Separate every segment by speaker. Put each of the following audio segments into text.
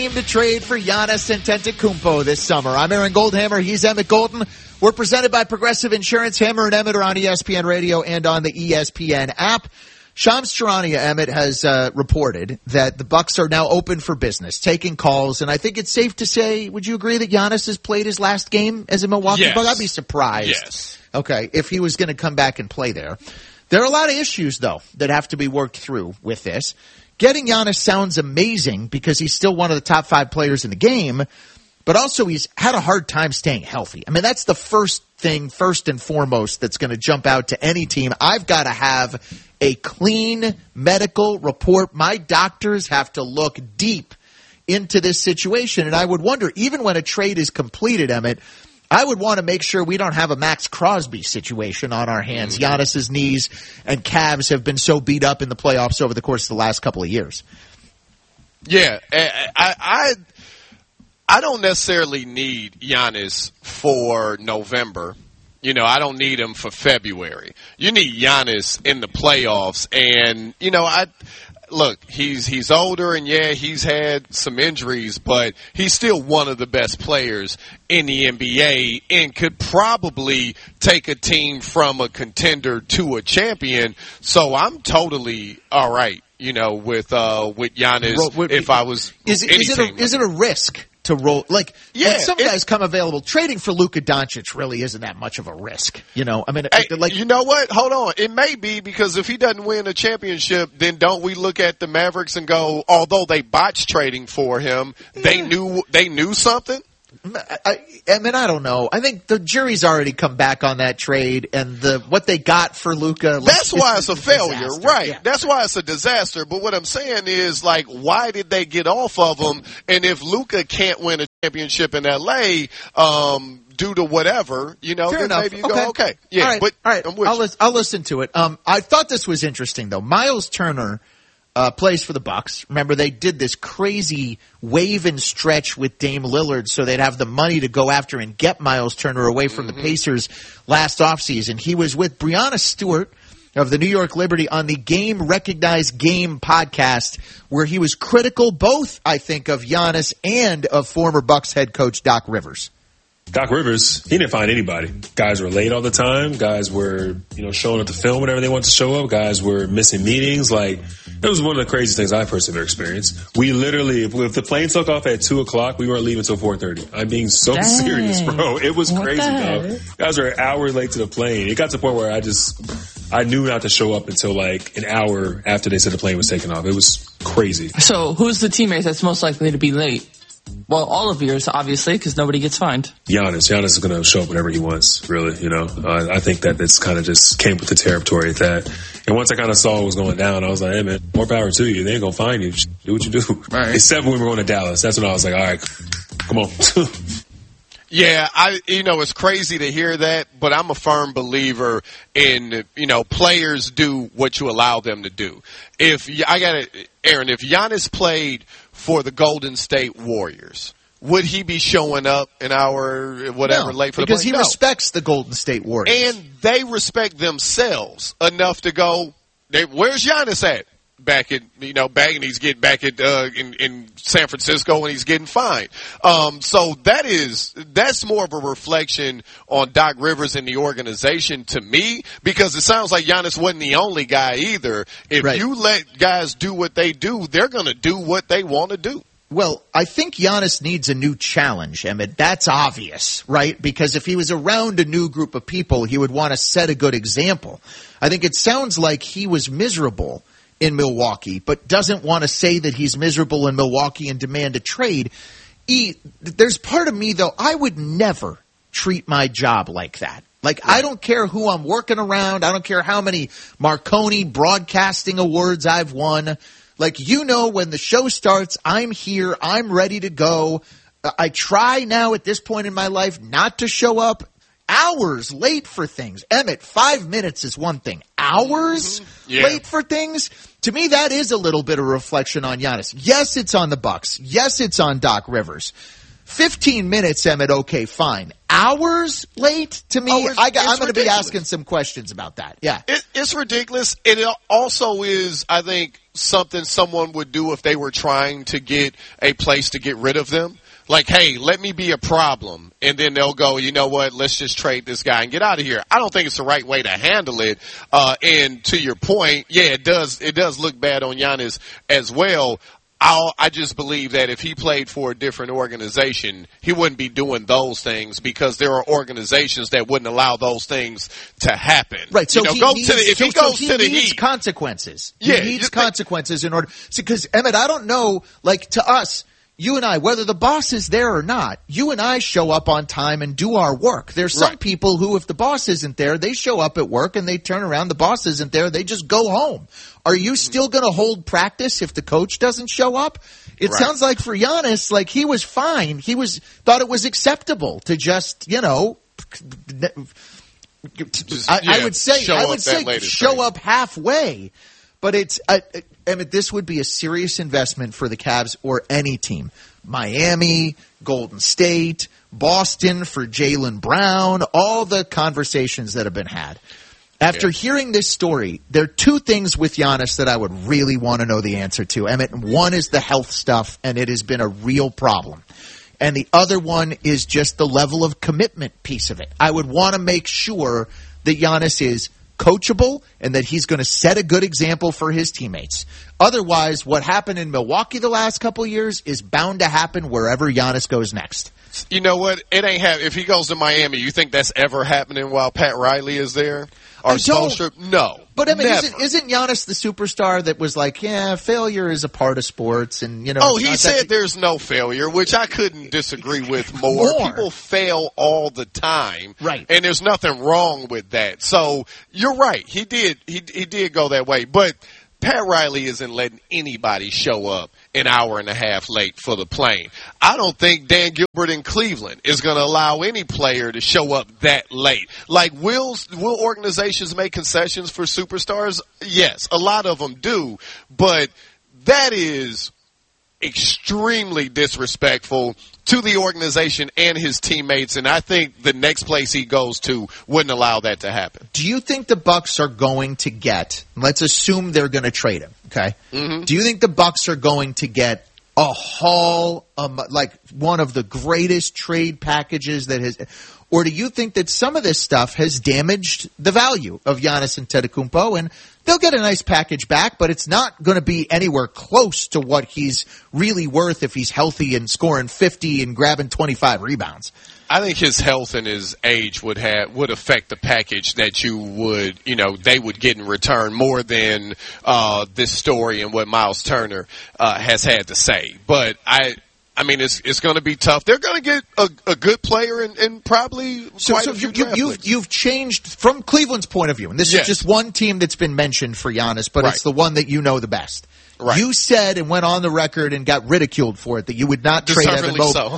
Speaker 1: To trade for Giannis Antetokounmpo this summer. I'm Aaron Goldhammer. He's Emmett Golden. We're presented by Progressive Insurance. Hammer and Emmett are on ESPN Radio and on the ESPN app. Shams Charania, Emmett, has reported that the Bucks are now open for business, taking calls, and I think it's safe to say, would you agree that Giannis has played his last game as a Milwaukee Buck? I'd be surprised.
Speaker 2: Yes.
Speaker 1: Okay, if he was going to come back and play there. There are a lot of issues, though, that have to be worked through with this. Getting Giannis sounds amazing because he's still one of the top 5 players in the game, but also he's had a hard time staying healthy. I mean, that's the first and foremost, that's going to jump out to any team. I've got to have a clean medical report. My doctors have to look deep into this situation, and I would wonder, even when a trade is completed, Emmett, I would want to make sure we don't have a Max Crosby situation on our hands. Giannis's knees and calves have been so beat up in the playoffs over the course of the last couple of years.
Speaker 2: Yeah, I don't necessarily need Giannis for November. You know, I don't need him for February. You need Giannis in the playoffs, and look, he's older, and he's had some injuries, but he's still one of the best players in the NBA and could probably take a team from a contender to a champion. So I'm totally all right, with Giannis. If I was
Speaker 1: is it a risk to roll? Like, when some guys come available, trading for Luka Doncic really isn't that much of a risk. I mean,
Speaker 2: you know what? Hold on. It may be, because if he doesn't win a championship, then don't we look at the Mavericks and go, although they botched trading for him, they knew something?
Speaker 1: I mean, I don't know. I think the jury's already come back on that trade, and what they got for Luka.
Speaker 2: That's why it's a failure,
Speaker 1: disaster.
Speaker 2: right?
Speaker 1: Yeah.
Speaker 2: That's why it's a disaster. But what I'm saying is, like, why did they get off of him? And if Luka can't win a championship in LA, due to whatever,
Speaker 1: Fair
Speaker 2: then
Speaker 1: enough.
Speaker 2: maybe you go, okay, yeah.
Speaker 1: All right. I'll listen to it. I thought this was interesting, though. Miles Turner plays for the Bucks. Remember, they did this crazy wave and stretch with Dame Lillard so they'd have the money to go after and get Miles Turner away from the Pacers last offseason. He was with Breanna Stewart of the New York Liberty on the Game Recognized Game podcast, where he was critical both, I think, of Giannis and of former Bucks head coach Doc Rivers.
Speaker 3: Doc Rivers, he didn't find anybody. Guys were late all the time. Guys were, showing up to film whenever they wanted to show up. Guys were missing meetings. Like, it was one of the craziest things I've personally ever experienced. We literally, if the plane took off at 2 o'clock, we weren't leaving until 4:30. I'm being so serious, bro. It was crazy, dog. Guys were an hour late to the plane. It got to the point where I knew not to show up until like an hour after they said the plane was taking off. It was crazy.
Speaker 4: So who's the teammate that's most likely to be late? Well, all of yours, obviously, because nobody gets fined.
Speaker 3: Giannis is going to show up whenever he wants, really, I think that this kind of just came with the territory at that. And once I kind of saw what was going down, I was like, hey, man, more power to you. They ain't going to find you. Just do what you do. Right. Except when we were going to Dallas. That's when I was like, all right, come on.
Speaker 2: Yeah, it's crazy to hear that, but I'm a firm believer in, players do what you allow them to do. Aaron, if Giannis played for the Golden State Warriors, would he be showing up an hour, late for the play?
Speaker 1: Because he respects the Golden State Warriors.
Speaker 2: And they respect themselves enough to go, where's Giannis at? Back and he's getting back at in San Francisco, and he's getting fined. So that's more of a reflection on Doc Rivers and the organization to me, because it sounds like Giannis wasn't the only guy either. If you let guys do what they do, they're going to do what they want to do.
Speaker 1: Well, I think Giannis needs a new challenge, Emmett. That's obvious, right? Because if he was around a new group of people, he would want to set a good example. I think it sounds like he was miserable in Milwaukee, but doesn't want to say that he's miserable in Milwaukee and demand a trade. There's part of me, though, I would never treat my job like that. Like, I don't care who I'm working around. I don't care how many Marconi broadcasting awards I've won. Like, when the show starts, I'm here. I'm ready to go. I try now at this point in my life not to show up hours late for things. Emmett, 5 minutes is one thing. Hours late for things? To me, that is a little bit of a reflection on Giannis. Yes, it's on the Bucks. Yes, it's on Doc Rivers. 15 minutes, Emmett, okay, fine. Hours late? To me, I'm going to be asking some questions about that. Yeah.
Speaker 2: It's ridiculous. It also is, I think, something someone would do if they were trying to get a place to get rid of them? Like, hey, let me be a problem, and then they'll go, you know what, let's just trade this guy and get out of here. I don't think it's the right way to handle it. And to your point, yeah, it does look bad on Giannis as well. I just believe that if he played for a different organization, he wouldn't be doing those things because there are organizations that wouldn't allow those things to happen.
Speaker 1: Right. So
Speaker 2: he
Speaker 1: needs consequences.
Speaker 2: Yeah,
Speaker 1: he needs consequences in order. Because Emmett, I don't know. Like to us, you and I, whether the boss is there or not, you and I show up on time and do our work. There's some people who, if the boss isn't there, they show up at work and they turn around. The boss isn't there. They just go home. Are you still going to hold practice if the coach doesn't show up? It sounds like for Giannis, like he was fine. He thought it was acceptable to just, I would say show up halfway. But this would be a serious investment for the Cavs or any team. Miami, Golden State, Boston for Jaylen Brown, all the conversations that have been had. After hearing this story, there are two things with Giannis that I would really want to know the answer to, Emmett. One is the health stuff, and it has been a real problem. And the other one is just the level of commitment piece of it. I would want to make sure that Giannis is coachable and that he's going to set a good example for his teammates. Otherwise, what happened in Milwaukee the last couple of years is bound to happen wherever Giannis goes next.
Speaker 2: You know what? It ain't happening. If he goes to Miami, you think that's ever happening while Pat Riley is there? Or Spoelstra? No.
Speaker 1: But I mean, isn't Giannis the superstar that was like, yeah, failure is a part of sports, and
Speaker 2: he said there's no failure, which I couldn't disagree with more. People fail all the time,
Speaker 1: right?
Speaker 2: And there's nothing wrong with that. So you're right. He did go that way, but Pat Riley isn't letting anybody show up an hour and a half late for the plane. I don't think Dan Gilbert in Cleveland is going to allow any player to show up that late. Like, will organizations make concessions for superstars? Yes, a lot of them do, but that is extremely disrespectful to the organization and his teammates, and I think the next place he goes to wouldn't allow that to happen.
Speaker 1: Do you think the Bucks are going to get, let's assume they're going to trade him, okay? Mm-hmm. Do you think the Bucks are going to get a haul, like one of the greatest trade packages that has, or do you think that some of this stuff has damaged the value of Giannis Antetokounmpo, and they'll get a nice package back, but it's not going to be anywhere close to what he's really worth if he's healthy and scoring 50 and grabbing 25 rebounds?
Speaker 2: I think his health and his age would affect the package that they would get in return more than this story and what Miles Turner has had to say. But I mean, it's going to be tough. They're going to get a good player and probably quite a few draft picks.
Speaker 1: You've changed from Cleveland's point of view, and this is just one team that's been mentioned for Giannis, but it's the one that you know the best. Right. You said and went on the record and got ridiculed for it that you would not trade Evan Mobley.
Speaker 2: So.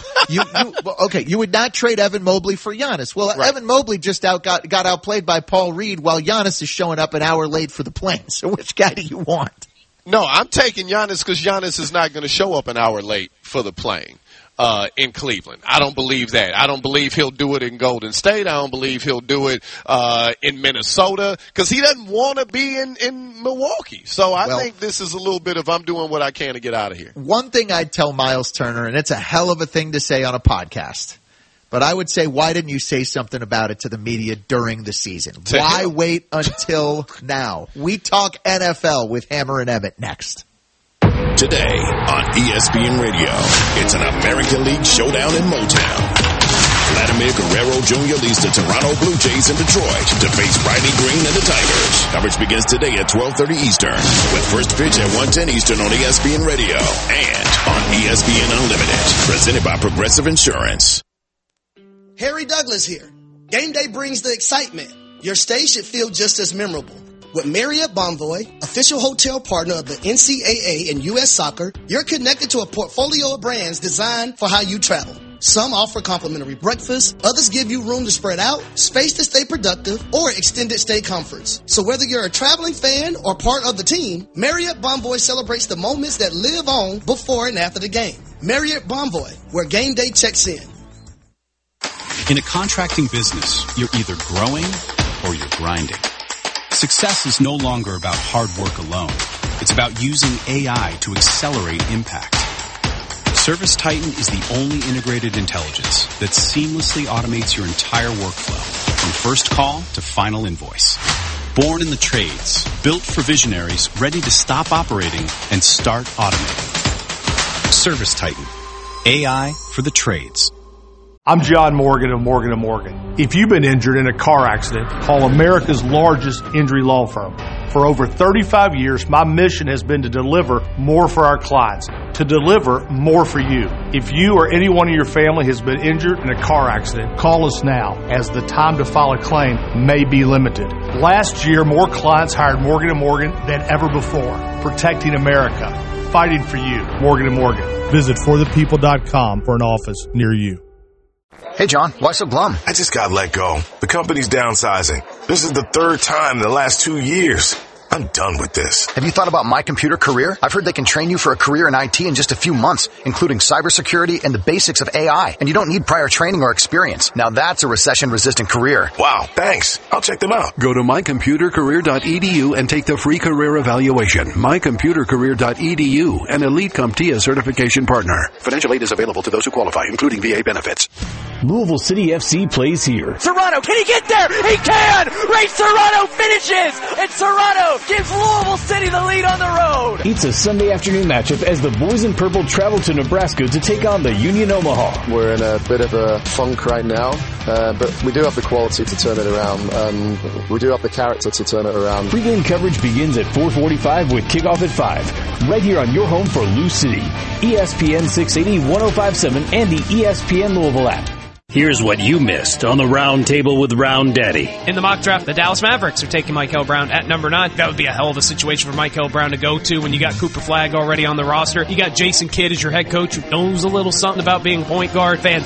Speaker 1: You would not trade Evan Mobley for Giannis. Well, Evan Mobley just got outplayed by Paul Reed while Giannis is showing up an hour late for the plane. So which guy do you want?
Speaker 2: No, I'm taking Giannis because Giannis is not going to show up an hour late for the plane in Cleveland. I don't believe that. I don't believe he'll do it in Golden State. I don't believe he'll do it in Minnesota because he doesn't want to be in Milwaukee. So I think this is a little bit of I'm doing what I can to get out of here.
Speaker 1: One thing I'd tell Miles Turner, and it's a hell of a thing to say on a podcast, but I would say, why didn't you say something about it to the media during the season? Why wait until now? We talk NFL with Hammer and Emmett next.
Speaker 5: Today on ESPN Radio, it's an American League showdown in Motown. Vladimir Guerrero Jr. leads the Toronto Blue Jays in Detroit to face Riley Green and the Tigers. Coverage begins today at 12:30 Eastern, with first pitch at 1:10 Eastern on ESPN Radio and on ESPN Unlimited, presented by Progressive Insurance.
Speaker 6: Harry Douglas here. Game day brings the excitement. Your stay should feel just as memorable. With Marriott Bonvoy, official hotel partner of the NCAA and U.S. Soccer, you're connected to a portfolio of brands designed for how you travel. Some offer complimentary breakfast, others give you room to spread out, space to stay productive, or extended stay comforts. So whether you're a traveling fan or part of the team, Marriott Bonvoy celebrates the moments that live on before and after the game. Marriott Bonvoy, where game day checks in.
Speaker 7: In a contracting business, you're either growing or you're grinding. Success is no longer about hard work alone. It's about using AI to accelerate impact. ServiceTitan is the only integrated intelligence that seamlessly automates your entire workflow, from first call to final invoice. Born in the trades, built for visionaries ready to stop operating and start automating. ServiceTitan. AI for the trades.
Speaker 8: I'm John Morgan of Morgan & Morgan. If you've been injured in a car accident, call America's largest injury law firm. For over 35 years, my mission has been to deliver more for our clients, to deliver more for you. If you or anyone in your family has been injured in a car accident, call us now, as the time to file a claim may be limited. Last year, more clients hired Morgan & Morgan than ever before, protecting America, fighting for you. Morgan & Morgan. Visit forthepeople.com for an office near you.
Speaker 9: Hey, John, why so glum?
Speaker 10: I just got let go. The company's downsizing. This is the third time in the last 2 years. I'm done with this.
Speaker 9: Have you thought about My Computer Career? I've heard they can train you for a career in IT in just a few months, including cybersecurity and the basics of AI. And you don't need prior training or experience. Now that's a recession-resistant career.
Speaker 10: Wow, thanks. I'll check them out.
Speaker 11: Go to mycomputercareer.edu and take the free career evaluation. Mycomputercareer.edu, an Elite CompTIA certification partner. Financial aid is available to those who qualify, including VA benefits.
Speaker 12: Louisville City FC plays here.
Speaker 13: Serrano, can he get there? He can! Ray Serrano finishes! And Serrano gives Louisville City the lead on the road!
Speaker 12: It's a Sunday afternoon matchup as the boys in purple travel to Nebraska to take on the Union Omaha.
Speaker 14: We're in a bit of a funk right now, but we do have the quality to turn it around, and we do have the character to turn it around.
Speaker 12: Pre-game coverage begins at 4:45 with kickoff at 5, right here on your home for Lou City. ESPN 680, 105.7, and the ESPN Louisville app.
Speaker 15: Here's what you missed on the Round Table with Round Daddy.
Speaker 16: In the mock draft, the Dallas Mavericks are taking Michael Brown at number 9. That would be a hell of a situation for Michael Brown to go to when you got Cooper Flagg already on the roster. You got Jason Kidd as your head coach who knows a little something about being point guard. Fans